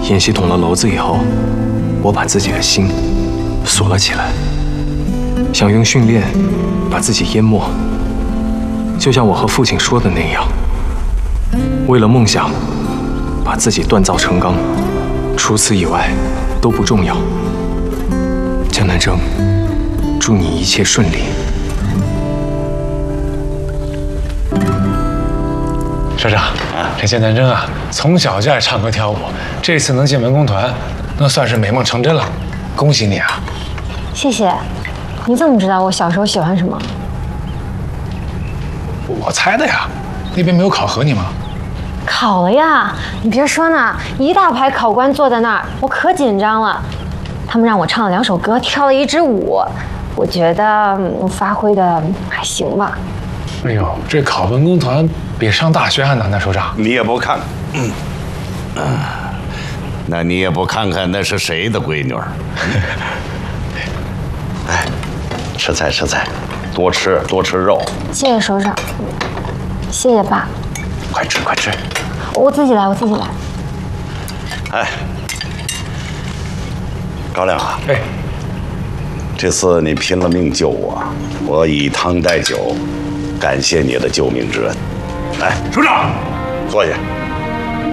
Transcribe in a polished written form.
演习捅了篓子以后，我把自己的心锁了起来，想用训练把自己淹没，就像我和父亲说的那样，为了梦想把自己锻造成钢，除此以外都不重要。江南征，祝你一切顺利。 社长，这江南征啊，从小就爱唱歌跳舞，这次能进文工团，那算是美梦成真了，恭喜你啊！ 谢谢。你怎么知道我小时候喜欢什么？ 我猜的呀，那边没有考核你吗？ 考了呀！你别说呢，一大排考官坐在那儿，我可紧张了。他们让我唱了2首歌，跳了1支舞，我觉得发挥的还行吧。 哎呦，这考文工团比上大学还难呢，首长。 你也不看，那你也不看看那是谁的闺女儿？哎，吃菜吃菜，多吃多吃肉。 谢谢首长，谢谢爸。 快吃快吃。 我自己来，我自己来。 哎，高亮啊， 哎， 这次你拼了命救我，我以汤代酒，感谢你的救命之恩。来， 首长， 坐下。